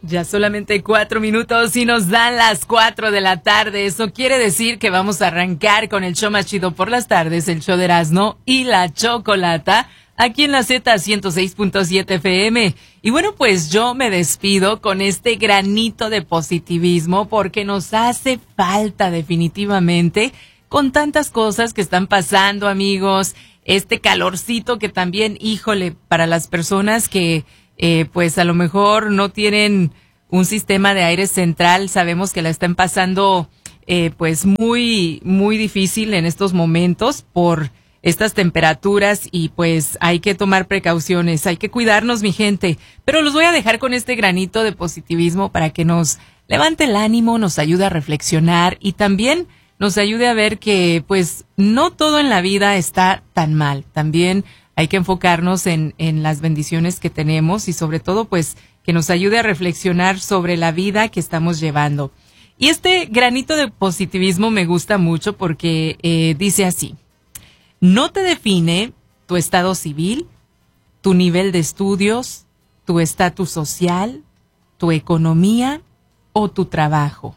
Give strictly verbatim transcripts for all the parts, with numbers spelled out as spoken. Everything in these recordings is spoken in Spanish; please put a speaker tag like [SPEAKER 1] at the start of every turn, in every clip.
[SPEAKER 1] Ya solamente cuatro minutos y nos dan las cuatro de la tarde. Eso quiere decir que vamos a arrancar con el show más chido por las tardes, el show de Erasmo y la Chocolata, aquí en la Z ciento seis punto siete F M. Y bueno, pues yo me despido con este granito de positivismo porque nos hace falta definitivamente con tantas cosas que están pasando, amigos. Este calorcito que también, híjole, para las personas que eh, pues a lo mejor no tienen un sistema de aire central, sabemos que la están pasando eh, pues muy, muy difícil en estos momentos por estas temperaturas y pues hay que tomar precauciones, hay que cuidarnos, mi gente. Pero los voy a dejar con este granito de positivismo para que nos levante el ánimo, nos ayude a reflexionar y también nos ayude a ver que pues no todo en la vida está tan mal. También hay que enfocarnos en, en las bendiciones que tenemos y sobre todo pues que nos ayude a reflexionar sobre la vida que estamos llevando. Y este granito de positivismo me gusta mucho porque eh, dice así: no te define tu estado civil, tu nivel de estudios, tu estatus social, tu economía o tu trabajo.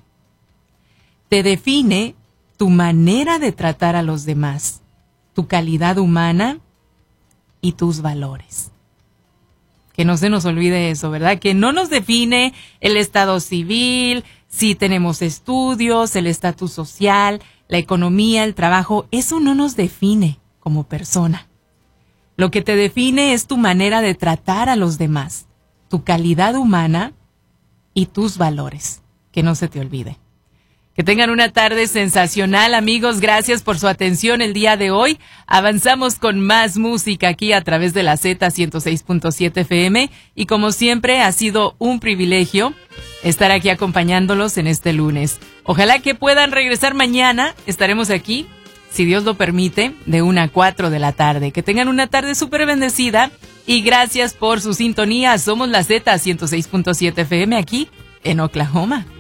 [SPEAKER 1] Te define tu manera de tratar a los demás, tu calidad humana y tus valores. Que no se nos olvide eso, ¿verdad? Que no nos define el estado civil, si tenemos estudios, el estatus social, la economía, el trabajo. Eso no nos define como persona. Lo que te define es tu manera de tratar a los demás, tu calidad humana y tus valores. Que no se te olvide. Que tengan una tarde sensacional, amigos. Gracias por su atención el día de hoy. Avanzamos con más música aquí a través de la Z ciento seis punto siete F M. Y como siempre, ha sido un privilegio estar aquí acompañándolos en este lunes. Ojalá que puedan regresar mañana. Estaremos aquí, si Dios lo permite, de una a cuatro de la tarde. Que tengan una tarde súper bendecida. Y gracias por su sintonía. Somos la Z ciento seis punto siete F M aquí en Oklahoma.